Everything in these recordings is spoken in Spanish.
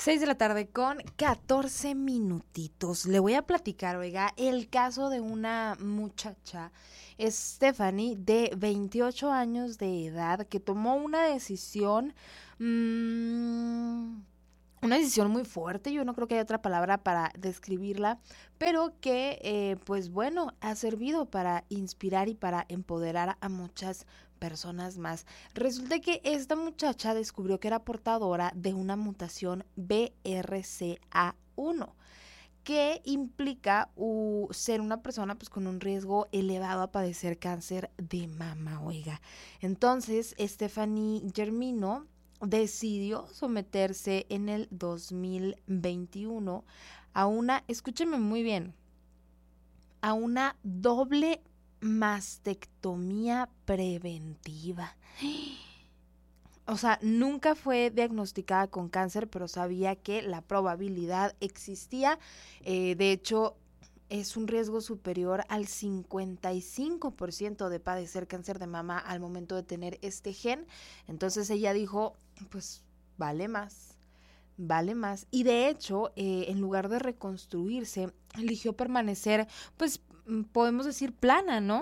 6 de la tarde con 14 minutitos. Le voy a platicar, oiga, el caso de una muchacha, Stephanie, de 28 años de edad, que tomó una decisión, una decisión muy fuerte. Yo no creo que haya otra palabra para describirla, pero que, pues bueno, ha servido para inspirar y para empoderar a muchas personas más. Resulta que esta muchacha descubrió que era portadora de una mutación BRCA1, que implica ser una persona pues con un riesgo elevado a padecer cáncer de mama, oiga. Entonces, Stephanie Germino decidió someterse en el 2021 a una, escúcheme muy bien, a una doble mastectomía preventiva. O sea, nunca fue diagnosticada con cáncer, pero sabía que la probabilidad existía. De hecho, es un riesgo superior al 55% de padecer cáncer de mama al momento de tener este gen. Entonces ella dijo, pues vale más. Vale más. Y de hecho, en lugar de reconstruirse, eligió permanecer, pues podemos decir plana, ¿no?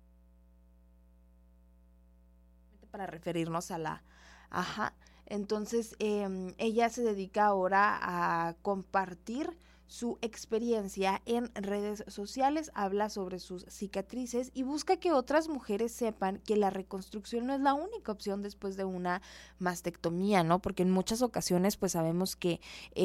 Para referirnos a la... Ajá. Entonces, ella se dedica ahora a compartir su experiencia en redes sociales, habla sobre sus cicatrices y busca que otras mujeres sepan que la reconstrucción no es la única opción después de una mastectomía, ¿no? Porque en muchas ocasiones, pues sabemos que...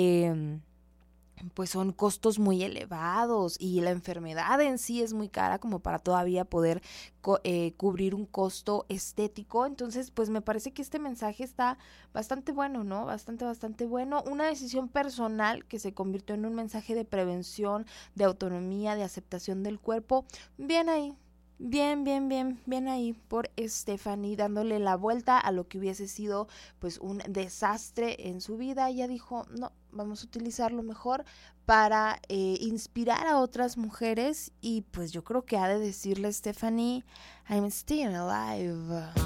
pues son costos muy elevados y la enfermedad en sí es muy cara como para todavía poder cubrir un costo estético. Entonces, pues me parece que este mensaje está bastante bueno, ¿no? Bastante bueno. Una decisión personal que se convirtió en un mensaje de prevención, de autonomía, de aceptación del cuerpo. Bien ahí. Bien ahí por Stephanie, dándole la vuelta a lo que hubiese sido pues un desastre en su vida. Ella dijo, no, vamos a utilizarlo mejor para inspirar a otras mujeres y pues yo creo que ha de decirle Stephanie, I'm still alive.